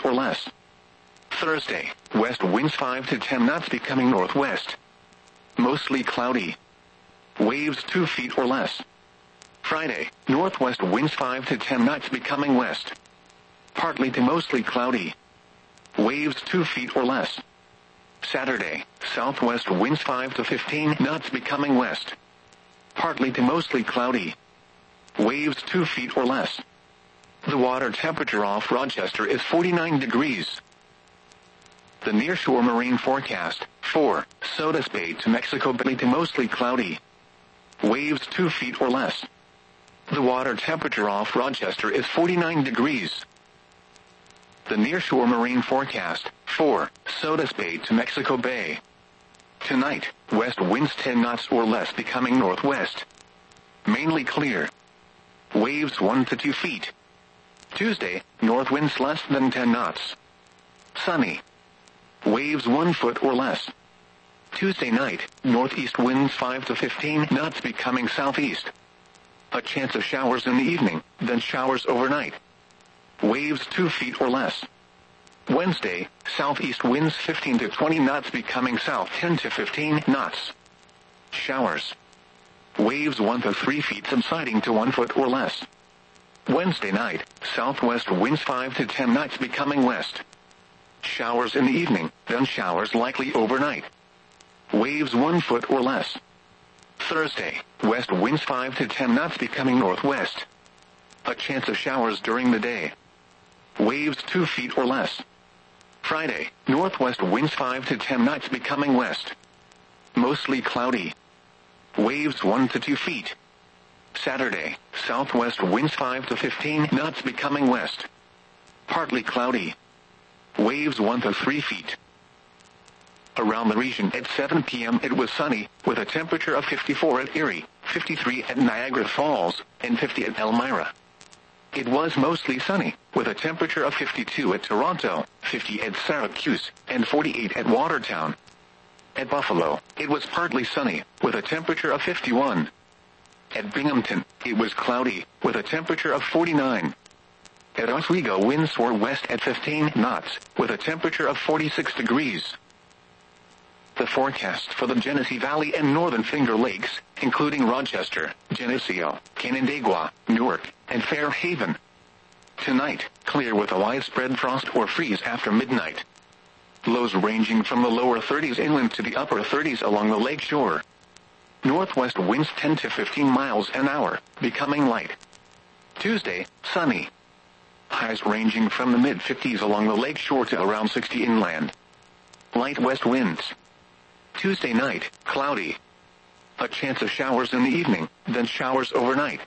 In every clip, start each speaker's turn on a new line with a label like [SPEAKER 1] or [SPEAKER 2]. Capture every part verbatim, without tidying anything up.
[SPEAKER 1] or less. Thursday, west winds five to ten knots becoming northwest. Mostly cloudy. Waves two feet or less. Friday, northwest winds five to ten knots becoming west. Partly to mostly cloudy. Waves two feet or less. Saturday, southwest winds five to fifteen knots becoming west. Partly to mostly cloudy. Waves two feet or less. The water temperature off Rochester is forty-nine degrees. The nearshore marine forecast, for Sodus Bay to Mexico Bay to mostly cloudy. Waves two feet or less. The water temperature off Rochester is forty-nine degrees. The nearshore marine forecast, for Sodus Bay to Mexico Bay. Tonight, west winds ten knots or less becoming northwest. Mainly clear. Waves one to two feet. Tuesday, north winds less than ten knots. Sunny. Waves one foot or less. Tuesday night, northeast winds five to fifteen knots becoming southeast. A chance of showers in the evening, then showers overnight. Waves two feet or less. Wednesday, southeast winds fifteen to twenty knots becoming south ten to fifteen knots. Showers. Waves one to three feet subsiding to one foot or less. Wednesday night, southwest winds five to ten knots becoming west. Showers in the evening, then showers likely overnight. Waves one foot or less. Thursday, west winds five to ten knots becoming northwest. A chance of showers during the day. Waves two feet or less. Friday, northwest winds five to ten knots becoming west. Mostly cloudy. Waves one to two feet. Saturday, southwest winds five to fifteen knots becoming west. Partly cloudy. Waves one to three feet. Around the region at seven p.m. it was sunny, with a temperature of fifty-four at Erie, fifty-three at Niagara Falls, and fifty at Elmira. It was mostly sunny, with a temperature of fifty-two at Toronto, fifty at Syracuse, and forty-eight at Watertown. At Buffalo, it was partly sunny, with a temperature of fifty-one. At Binghamton, it was cloudy, with a temperature of forty-nine. At Oswego winds were west at fifteen knots, with a temperature of forty-six degrees. The forecast for the Genesee Valley and Northern Finger Lakes, including Rochester, Geneseo, Canandaigua, Newark, and Fairhaven. Tonight, clear with a widespread frost or freeze after midnight. Lows ranging from the lower thirties inland to the upper thirties along the lake shore. Northwest winds ten to fifteen miles an hour, becoming light. Tuesday, sunny. Highs ranging from the mid-fifties along the lake shore to around sixty inland. Light west winds. Tuesday night, cloudy. A chance of showers in the evening, then showers overnight.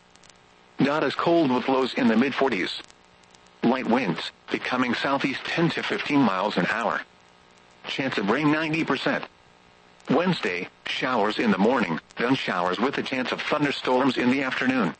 [SPEAKER 1] Not as cold with lows in the mid-forties. Light winds, becoming southeast ten to fifteen miles an hour. Chance of rain ninety percent. Wednesday, showers in the morning, then showers with a chance of thunderstorms in the afternoon.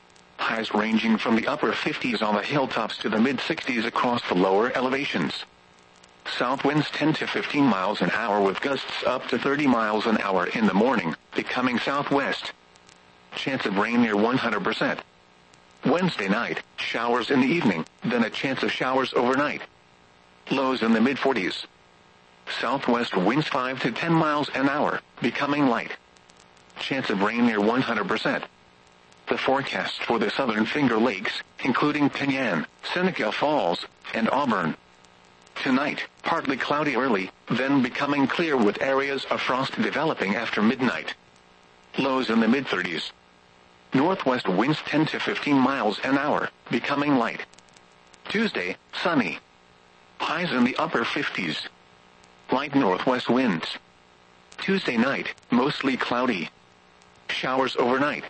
[SPEAKER 1] Highs ranging from the upper fifties on the hilltops to the mid-sixties across the lower elevations. South winds ten to fifteen miles an hour with gusts up to thirty miles an hour in the morning, becoming southwest. Chance of rain near one hundred percent. Wednesday night, showers in the evening, then a chance of showers overnight. Lows in the mid-forties. Southwest winds five to ten miles an hour, becoming light. Chance of rain near one hundred percent. The forecast for the Southern Finger Lakes, including Penyan, Seneca Falls, and Auburn. Tonight, partly cloudy early, then becoming clear with areas of frost developing after midnight. Lows in the mid-thirties. Northwest winds ten to fifteen miles an hour, becoming light. Tuesday, sunny. Highs in the upper fifties. Light northwest winds. Tuesday night, mostly cloudy. Showers overnight.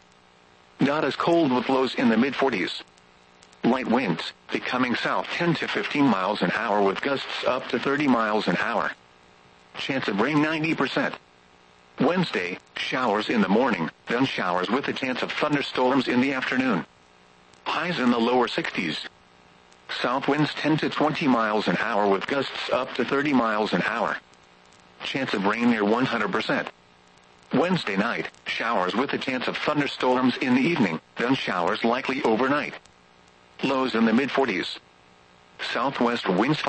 [SPEAKER 1] Not as cold with lows in the mid-forties. Light winds, becoming south ten to fifteen miles an hour with gusts up to thirty miles an hour. Chance of rain ninety percent. Wednesday, showers in the morning, then showers with a chance of thunderstorms in the afternoon. Highs in the lower sixties. South winds ten to twenty miles an hour with gusts up to thirty miles an hour. Chance of rain near one hundred percent. Wednesday night, showers with a chance of thunderstorms in the evening, then showers likely overnight. Lows in the mid-forties. Southwest winds